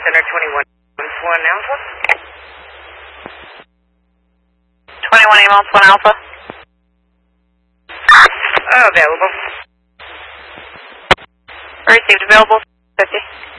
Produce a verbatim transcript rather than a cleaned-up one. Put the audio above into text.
Center twenty-one one Alpha. twenty-one Amos, one Alpha. Oh, available. Received available, fifty.